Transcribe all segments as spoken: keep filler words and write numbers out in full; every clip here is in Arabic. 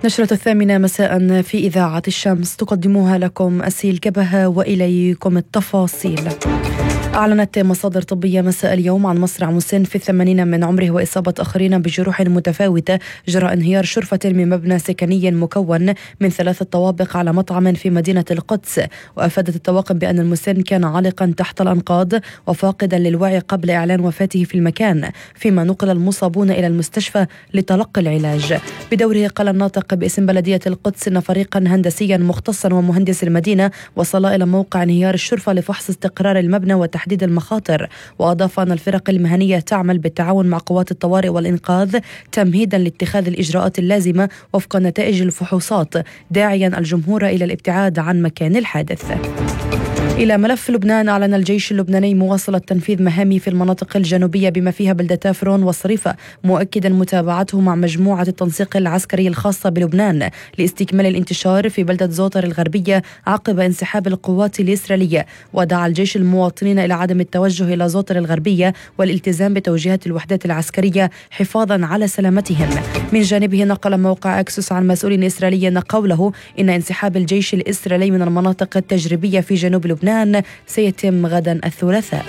نشرة الثامنة مساء في إذاعة الشمس تقدمها لكم أسيل كبهة وإليكم التفاصيل. أعلنت مصادر طبية مساء اليوم عن مصرع مسن في الثمانين من عمره وإصابة آخرين بجروح متفاوتة جراء انهيار شرفة من مبنى سكني مكون من ثلاث طوابق على مطعم في مدينة القدس. وأفادت الطواقم بأن المسن كان عالقا تحت الأنقاض وفاقدا للوعي قبل إعلان وفاته في المكان، فيما نقل المصابون إلى المستشفى لتلقي العلاج. بدوره قال الناطق باسم بلدية القدس أن فريقا هندسيا مختصا ومهندس المدينة وصل إلى موقع انهيار الشرفة لفحص استقرار المبنى وتحديد المخاطر. وأضاف أن الفرق المهنية تعمل بالتعاون مع قوات الطوارئ والإنقاذ تمهيدا لاتخاذ الإجراءات اللازمة وفق نتائج الفحوصات، داعيا الجمهور إلى الابتعاد عن مكان الحادث. إلى ملف لبنان، أعلن الجيش اللبناني مواصلة تنفيذ مهامه في المناطق الجنوبية بما فيها بلدتا فرون وصريفة، مؤكدا متابعته مع مجموعة التنسيق العسكري الخاصة بلبنان لاستكمال الانتشار في بلدة زوطر الغربية عقب انسحاب القوات الإسرائيلية. ودعا الجيش المواطنين إلى عدم التوجه إلى زوطر الغربية والالتزام بتوجيهات الوحدات العسكرية حفاظا على سلامتهم. من جانبه نقل موقع أكسوس عن مسؤول إسرائيلي قوله إن انسحاب الجيش الإسرائيلي من المناطق التجريبية في جنوب لبنان سيتم غدا الثلاثاء.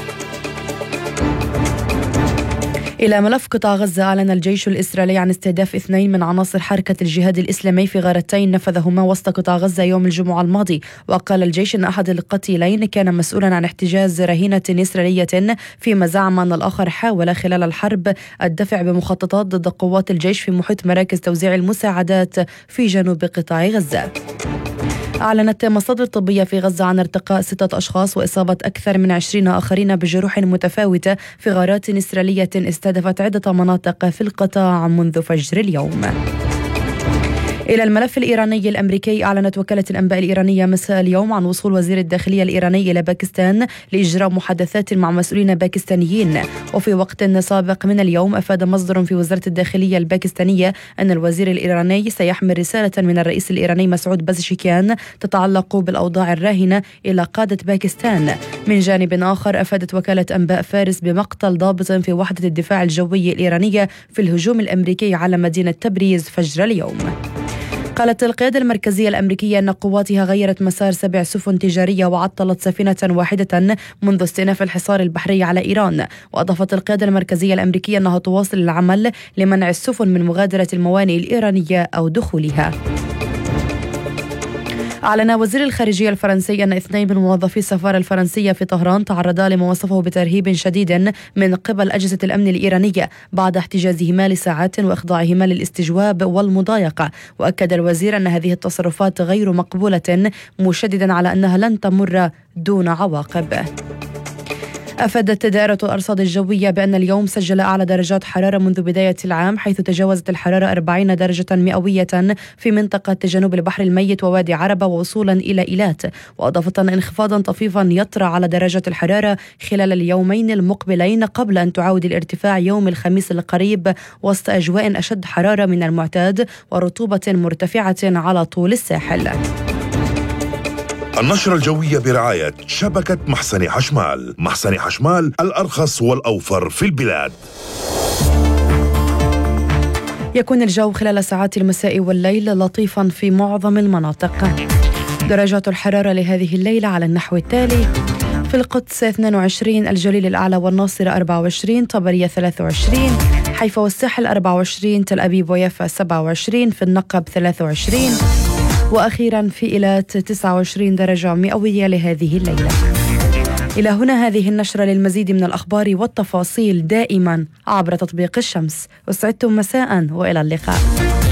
إلى ملف قطاع غزة، أعلن الجيش الإسرائيلي عن استهداف اثنين من عناصر حركة الجهاد الإسلامي في غارتين نفذهما وسط قطاع غزة يوم الجمعة الماضي. وقال الجيش أن أحد القتيلين كان مسؤولا عن احتجاز رهينة إسرائيلية، فيما زعم أن الآخر حاول خلال الحرب الدفع بمخططات ضد قوات الجيش في محيط مراكز توزيع المساعدات في جنوب قطاع غزة. أعلنت مصادر طبية في غزة عن ارتقاء ستة أشخاص وإصابة أكثر من عشرين آخرين بجروح متفاوتة في غارات إسرائيلية استهدفت عدة مناطق في القطاع منذ فجر اليوم. إلى الملف الإيراني الأمريكي، أعلنت وكالة الأنباء الإيرانية مساء اليوم عن وصول وزير الداخلية الإيراني إلى باكستان لإجراء محادثات مع مسؤولين باكستانيين. وفي وقت سابق من اليوم أفاد مصدر في وزارة الداخلية الباكستانية أن الوزير الإيراني سيحمل رسالة من الرئيس الإيراني مسعود بزشكيان تتعلق بالأوضاع الراهنة إلى قادة باكستان. من جانب آخر، أفادت وكالة أنباء فارس بمقتل ضابط في وحدة الدفاع الجوي الإيرانية في الهجوم الأمريكي على مدينة تبريز فجر اليوم. قالت القيادة المركزية الأمريكية أن قواتها غيرت مسار سبع سفن تجارية وعطلت سفينة واحدة منذ استئناف الحصار البحري على إيران. وأضافت القيادة المركزية الأمريكية أنها تواصل العمل لمنع السفن من مغادرة الموانئ الإيرانية أو دخولها. أعلن وزير الخارجية الفرنسي أن اثنين من موظفي السفارة الفرنسية في طهران تعرضا لما وصفه بترهيب شديد من قبل أجهزة الأمن الإيرانية بعد احتجازهما لساعات وإخضاعهما للاستجواب والمضايقة. وأكد الوزير أن هذه التصرفات غير مقبولة، مشددا على أنها لن تمر دون عواقب. أفادت دائرة الأرصاد الجوية بأن اليوم سجل أعلى درجات حرارة منذ بداية العام، حيث تجاوزت الحرارة أربعين درجة مئوية في منطقة جنوب البحر الميت ووادي عربة ووصولا إلى إيلات. وأضافت أن انخفاضا طفيفا يطرأ على درجة الحرارة خلال اليومين المقبلين قبل أن تعود الارتفاع يوم الخميس القريب وسط أجواء أشد حرارة من المعتاد ورطوبة مرتفعة على طول الساحل. النشرة الجوية برعاية شبكة محسن حشمال. محسن حشمال، الأرخص والأوفر في البلاد. يكون الجو خلال ساعات المساء والليل لطيفا في معظم المناطق. درجات الحرارة لهذه الليلة على النحو التالي: في القدس اثنين وعشرين، الجليل الأعلى والناصرة أربعة وعشرين، طبرية ثلاثة وعشرين، حيفا والساحل أربعة وعشرين، تل أبيب ويافا سبعة وعشرين، في النقب ثلاثة وعشرين، وأخيرا في إيلات تسعة وعشرين درجة مئوية لهذه الليلة. إلى هنا هذه النشرة. للمزيد من الأخبار والتفاصيل دائما عبر تطبيق الشمس. أسعدتم مساء وإلى اللقاء.